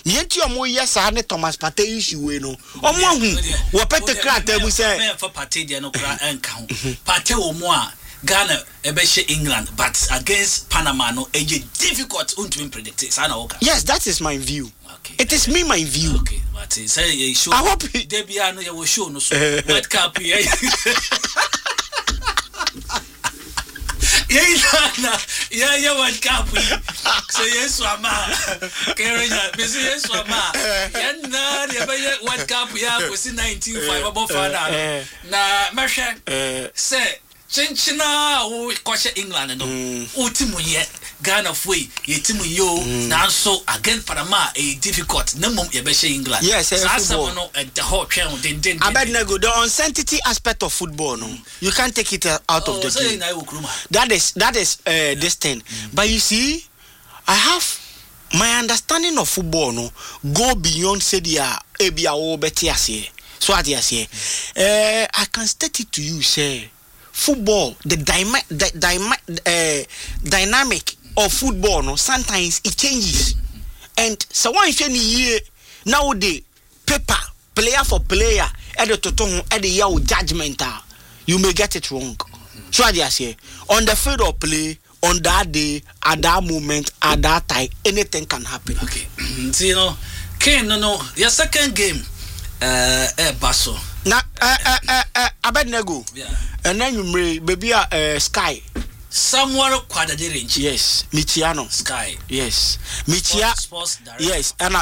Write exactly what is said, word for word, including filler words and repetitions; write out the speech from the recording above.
Nienti omo yes ane Thomas Partey issue we no. Omo ahu wo pete krata mu say me for Partey de no kra enka ho. Partey omo a Ghana ebeshe England but against Panama no e difficult to predict. Sana oka. Yes, that is my view. Okay. It is me my view. Okay, but say you show. I hope Debia no you show no so. World Cup here. Yeah, yeah, yeah, World Cup. Say yes, Wama. Kenya, busy yes, Wama. Yeah, na, yeah, World Cup. Yeah, was in nineteen five about father. Na, Masha. Say, Chinchina, we coach England no. Ultimo ye Ghana fui. Ye timu yo. Now so again Panama a difficult. No mum ye beshe England. Yes, football. No, at the whole channel. Then, then. I bet nego the uncertainty aspect of football. No, you can't take it out of the game. That is that is uh, this thing. But you see, I have my understanding of football. No, go beyond say the abia o betiase. So what you say? Uh, I can state it to you, say. Football, the, dyma- the dyma- uh, dynamic of football, no, sometimes it changes. And so one year nowadays, paper, player for player, at the toton, at the year judgment, you may get it wrong. So I say, on the field of play, on that day, at that moment, at that time, anything can happen. Okay, so, you know, Ken, no, no, your second game, uh, uh Basso. Na uh uh uh, uh Abednego. Yeah. And then you may baby uh Sky. Somewhere quadra range. Yes, Michiano. Sky. Yes. Michia. Sports, sports yes, and